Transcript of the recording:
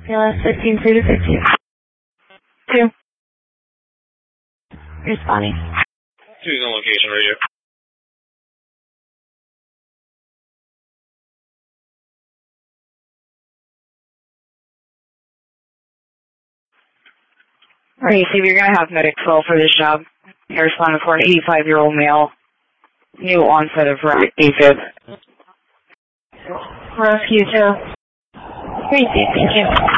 PLS 15 3 to 15. 2. Responding. 2's on location radio. Alright, Steve, you're going to have medic 12 for this job. You're responding for an 85-year-old male. New onset of AFib. Rescue 2. 3, thank you.